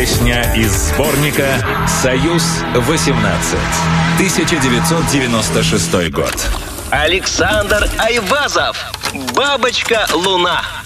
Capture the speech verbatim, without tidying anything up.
Песня из сборника «Союз-восемнадцать», тысяча девятьсот девяносто шестой год. Александр Айвазов. «Бабочка Луна».